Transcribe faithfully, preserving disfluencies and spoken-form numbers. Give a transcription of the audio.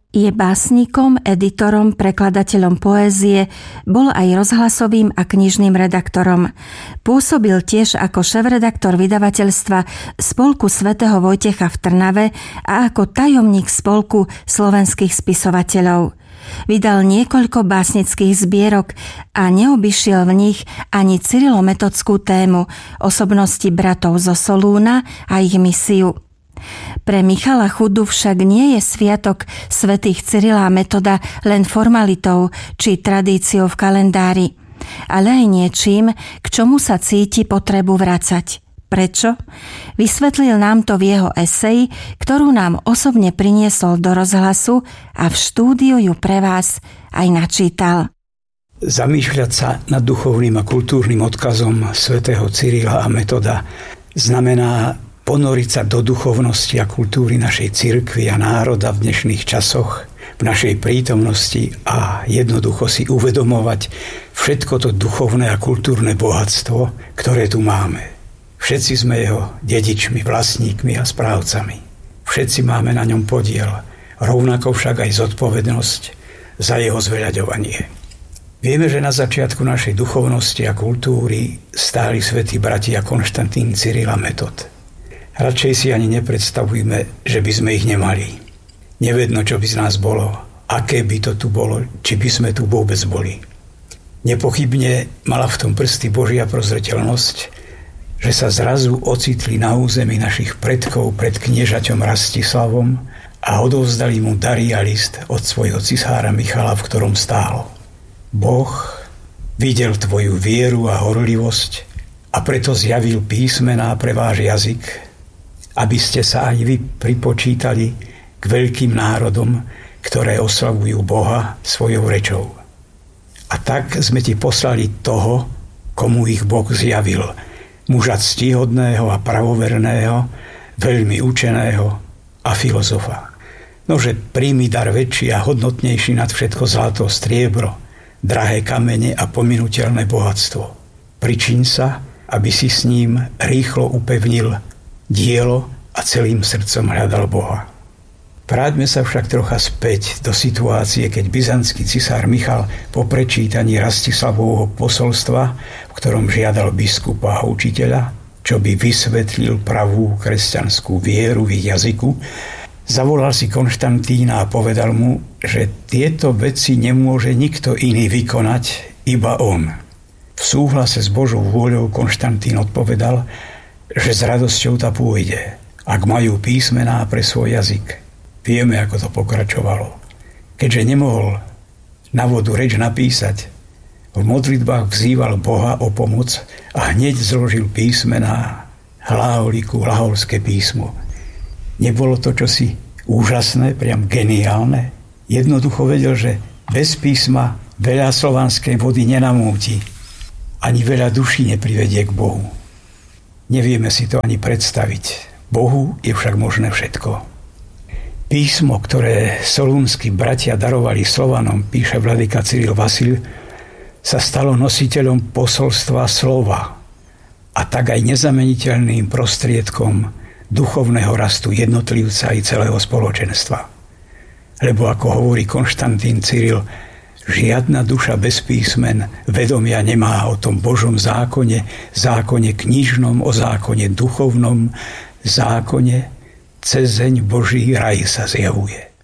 Je básnikom, editorom, prekladateľom poézie, bol aj rozhlasovým a knižným redaktorom. Pôsobil tiež ako šéfredaktor vydavateľstva Spolku svätého Vojtecha v Trnave a ako tajomník Spolku slovenských spisovateľov. Vydal niekoľko básnických zbierok a neobyšiel v nich ani cyrilometodskú tému osobnosti bratov zo Solúna a ich misiu. Pre Michala Chudu však nie je sviatok svätých Cyrila a Metoda len formalitou či tradíciou v kalendári, ale aj niečím, k čomu sa cíti potrebu vracať. Prečo? Vysvetlil nám to v jeho eseji, ktorú nám osobne priniesol do rozhlasu a v štúdiu ju pre vás aj načítal. Zamýšľať sa nad duchovným a kultúrnym odkazom svätého Cyrila a Metoda znamená ponoriť sa do duchovnosti a kultúry našej cirkvi a národa v dnešných časoch, v našej prítomnosti a jednoducho si uvedomovať všetko to duchovné a kultúrne bohatstvo, ktoré tu máme. Všetci sme jeho dedičmi, vlastníkmi a správcami. Všetci máme na ňom podiel, rovnako však aj zodpovednosť za jeho zveľaďovanie. Vieme, že na začiatku našej duchovnosti a kultúry stáli svätí bratia Konštantín, Cyril a Metod. Radšej si ani nepredstavujme, že by sme ich nemali. Nevedno, čo by z nás bolo, aké by to tu bolo, či by sme tu vôbec boli. Nepochybne mala v tom prsty Božia prozreteľnosť, že sa zrazu ocitli na území našich predkov pred kniežaťom Rastislavom a odovzdali mu dary a list od svojho cisára Michala, v ktorom stál. Boh videl tvoju vieru a horlivosť a preto zjavil písmená pre váš jazyk, aby ste sa aj vy pripočítali k veľkým národom, ktoré oslavujú Boha svojou rečou. A tak sme ti poslali toho, komu ich Boh zjavil, muža ctihodného a pravoverného, veľmi učeného a filozofa. Nože príjmi dar väčší a hodnotnejší nad všetko zlato, striebro, drahé kamene a pominuteľné bohatstvo. Pričiň sa, aby si s ním rýchlo upevnil dielo a celým srdcom hľadal Boha. Vráťme sa však trocha späť do situácie, keď byzantský cisár Michal po prečítaní Rastislavovho posolstva, v ktorom žiadal biskupa a učiteľa, čo by vysvetlil pravú kresťanskú vieru v ich jazyku, zavolal si Konštantína a povedal mu, že tieto veci nemôže nikto iný vykonať, iba on. V súhlase s Božou vôľou Konštantín odpovedal, že s radosťou tá pôjde, ak majú písmená pre svoj jazyk. Vieme, ako to pokračovalo. Keďže nemohol na vodu reč napísať, v modlitbách vzýval Boha o pomoc a hneď zložil písmená hlaholiku, hlaholské písmo. Nebolo to čosi úžasné, priam geniálne? Jednoducho vedel, že bez písma veľa slovanskej vody nenamúti, ani veľa duší neprivedie k Bohu. Nevieme si to ani predstaviť. Bohu je však možné všetko. Písmo, ktoré solúnski bratia darovali Slovanom, píše vladyka Cyril Vasil, sa stalo nositeľom posolstva slova a tak aj nezameniteľným prostriedkom duchovného rastu jednotlivca i celého spoločenstva. Lebo ako hovorí Konštantín Cyril, žiadna duša bez písmen vedomia nemá o tom Božom zákone, zákone knižnom, o zákone duchovnom, zákone, cezeň Boží raj sa zjavuje.